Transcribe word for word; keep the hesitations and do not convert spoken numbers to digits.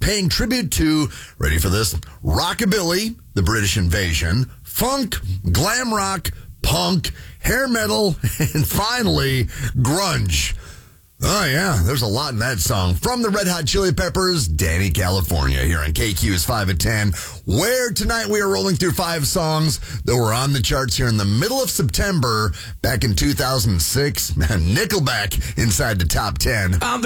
paying tribute to, ready for this, rockabilly, the British invasion, funk, glam rock, punk, hair metal, and finally, grunge. Oh, yeah, there's a lot in that song. From the Red Hot Chili Peppers, Danny California, here on K Q's five at ten, where tonight we are rolling through five songs that were on the charts here in the middle of September back in two thousand six. Nickelback inside the top ten.